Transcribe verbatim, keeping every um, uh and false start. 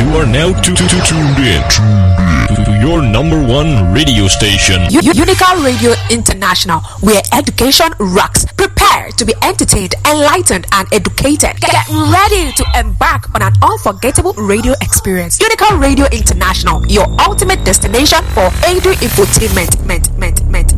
You are now tu- tu- tu- tuned in to your number one radio station, U- Unical Radio International, where education rocks. Prepare to be entertained, enlightened, and educated. Get ready to embark on an unforgettable radio experience. Unical Radio International, your ultimate destination for audio infotainment. Ment, ment, ment.